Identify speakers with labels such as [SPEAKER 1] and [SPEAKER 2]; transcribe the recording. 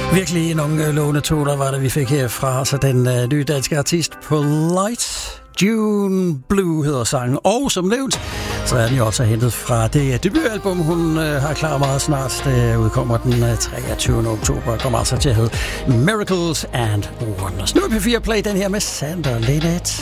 [SPEAKER 1] Virkelig nogle lovende toner var det, vi fik herfra. Så den nye danske artist Polite, June Blue hedder sangen. Og som nævnt, så er den jo også hentet fra det debutalbum, hun har klar meget snart. Det udkommer den 23. oktober og kommer altså til at hedde Miracles and Wonders. Nu er P4 Play den her med Sander Linnet.